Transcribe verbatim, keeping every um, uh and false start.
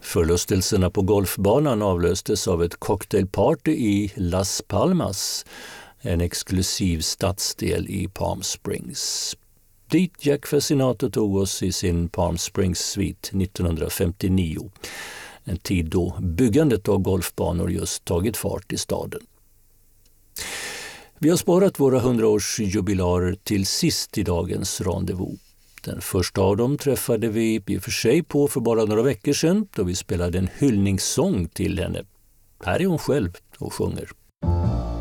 Förlustelserna på golfbanan avlöstes av ett cocktailparty i Las Palmas, en exklusiv stadsdel i Palm Springs. Dit Jack Fascinato tog oss i sin Palm Springs-svit nittonhundrafemtionio, en tid då byggandet av golfbanor just tagit fart i staden. Vi har sparat våra hundraårsjubilarer till sist i dagens rendezvous. Den första av dem träffade vi i och för sig på för bara några veckor sedan då vi spelade en hyllningssång till henne. Här är hon själv och sjunger.